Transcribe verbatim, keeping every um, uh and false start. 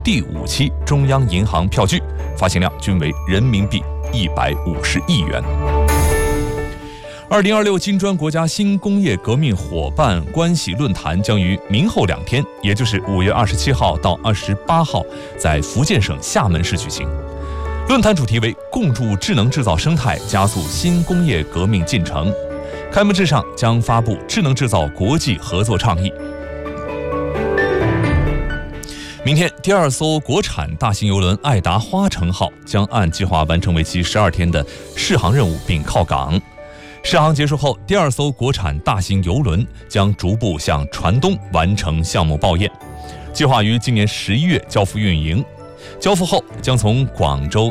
第五期中央银行票据，发行量均为人民币一百五十亿元。二零二六金砖国家新工业革命伙伴关系论坛将于明后两天，也就是五月二十七号到二十八号，在福建省厦门市举行。论坛主题为共筑智能制造生态，加速新工业革命进程。开幕式上将发布智能制造国际合作倡议。明天，第二艘国产大型邮轮爱达花城号将按计划完成为期十二天的试航任务并靠港。试航结束后，第二艘国产大型邮轮将逐步向船东完成项目报验，计划于今年十一月交付运营。交付后，将从广州